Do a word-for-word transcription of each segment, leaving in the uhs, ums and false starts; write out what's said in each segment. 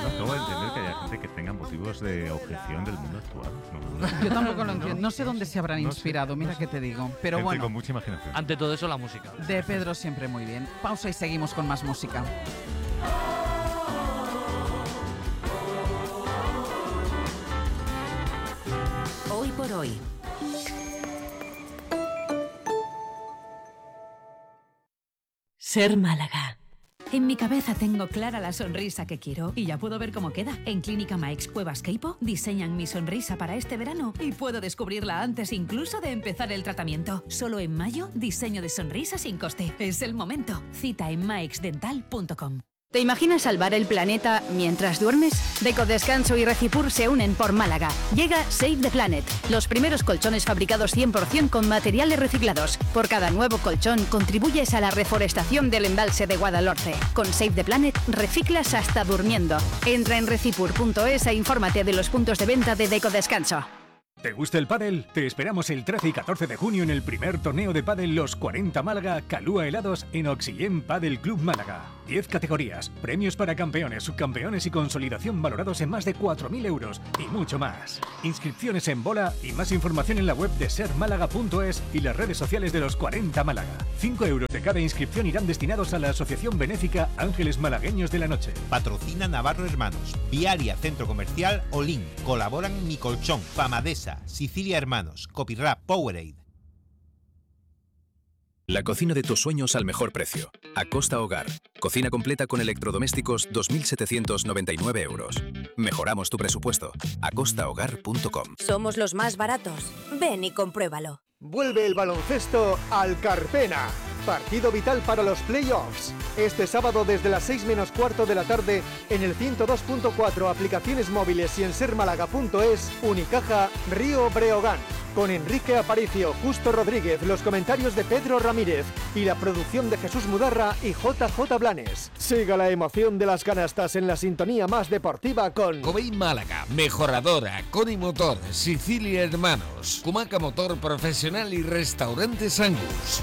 Acabo de entender que haya gente que tenga motivos de objeción del mundo actual. No, Yo tampoco lo entiendo. No sé dónde se habrán no inspirado, sé, mira no sé. qué te digo. Pero Gente bueno, con mucha imaginación. Ante todo eso, la música. de Pedro siempre muy bien. Pausa y seguimos con más música. Hoy por hoy. Ser Málaga. En mi cabeza tengo clara la sonrisa que quiero y ya puedo ver cómo queda. En Clínica Maix Cuevas Queipo diseñan mi sonrisa para este verano y puedo descubrirla antes incluso de empezar el tratamiento. Solo en mayo, diseño de sonrisa sin coste. Es el momento. Cita en maix dental punto com. ¿Te imaginas salvar el planeta mientras duermes? Deco Descanso y Recipur se unen por Málaga. Llega Save the Planet, los primeros colchones fabricados cien por ciento con materiales reciclados. Por cada nuevo colchón contribuyes a la reforestación del embalse de Guadalhorce. Con Save the Planet reciclas hasta durmiendo. Entra en recipur punto es e infórmate de los puntos de venta de Deco Descanso. ¿Te gusta el pádel? Te esperamos el trece y catorce de junio en el primer torneo de pádel Los cuarenta Málaga Calúa Helados en Oxillén Pádel Club Málaga. diez categorías, premios para campeones, subcampeones y consolidación valorados en más de cuatro mil euros y mucho más. Inscripciones en bola y más información en la web de ser málaga punto es y las redes sociales de Los cuarenta Málaga. cinco euros de cada inscripción irán destinados a la Asociación Benéfica Ángeles Malagueños de la Noche. Patrocina Navarro Hermanos, Viaria Centro Comercial Olín. Colaboran Mi Colchón, Famadesa, Sicilia Hermanos, Copyrap, Powerade. La cocina de tus sueños al mejor precio. Acosta Hogar. Cocina completa con electrodomésticos dos mil setecientos noventa y nueve euros. Mejoramos tu presupuesto. acosta hogar punto com. Somos los más baratos. Ven y compruébalo. Vuelve el baloncesto al Carpena. Partido vital para los playoffs. Este sábado desde las seis menos cuarto de la tarde en el ciento dos punto cuatro, aplicaciones móviles y en ser málaga punto es, Unicaja Río Breogán. Con Enrique Aparicio, Justo Rodríguez, los comentarios de Pedro Ramírez y la producción de Jesús Mudarra y J J Blanes. Siga la emoción de las canastas en la sintonía más deportiva con Covey Málaga, Mejoradora, Coni Motor, Sicilia Hermanos, Cumaca Motor Profesional y Restaurantes Angus.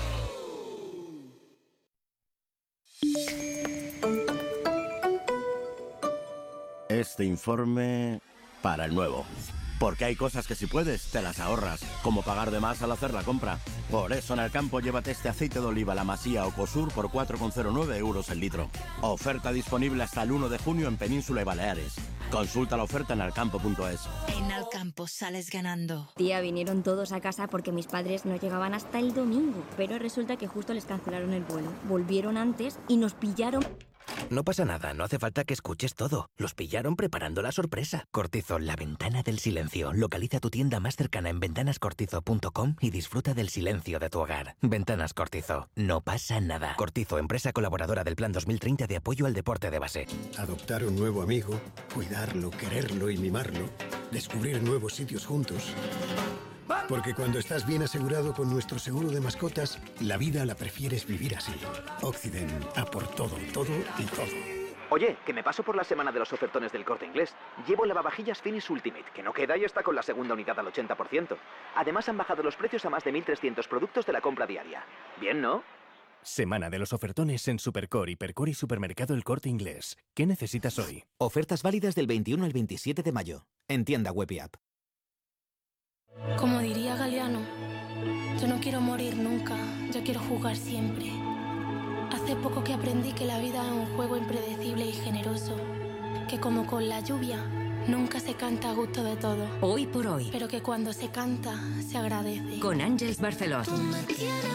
Este informe para el nuevo. Porque hay cosas que si puedes, te las ahorras, como pagar de más al hacer la compra. Por eso en el campo llévate este aceite de oliva La Masía o Cosur por cuatro coma cero nueve euros el litro. Oferta disponible hasta el uno de junio en Península y Baleares. Consulta la oferta en alcampo punto es. En Alcampo sales ganando. Tía, vinieron todos a casa porque mis padres no llegaban hasta el domingo, pero resulta que justo les cancelaron el vuelo. Volvieron antes y nos pillaron... No pasa nada, no hace falta que escuches todo. Los pillaron preparando la sorpresa. Cortizo, la ventana del silencio. Localiza tu tienda más cercana en ventanas cortizo punto com y disfruta del silencio de tu hogar. Ventanas Cortizo, no pasa nada. Cortizo, empresa colaboradora del Plan dos mil treinta de apoyo al deporte de base. Adoptar un nuevo amigo, cuidarlo, quererlo y mimarlo. Descubrir nuevos sitios juntos. Porque cuando estás bien asegurado con nuestro seguro de mascotas, la vida la prefieres vivir así. Occident, a por todo, todo y todo. Oye, que me paso por la semana de los ofertones del Corte Inglés. Llevo lavavajillas Finish Ultimate, que no queda y está con la segunda unidad al ochenta por ciento. Además han bajado los precios a más de mil trescientos productos de la compra diaria. Bien, ¿no? Semana de los ofertones en Supercore, Hipercore y Supermercado El Corte Inglés. ¿Qué necesitas hoy? Ofertas válidas del veintiuno al veintisiete de mayo. En tienda web y app. Como diría Galeano, yo no quiero morir nunca, yo quiero jugar siempre. Hace poco que aprendí que la vida es un juego impredecible y generoso, que como con la lluvia, nunca se canta a gusto de todo. Hoy por hoy. Pero que cuando se canta, se agradece. Con Ángeles Barceló.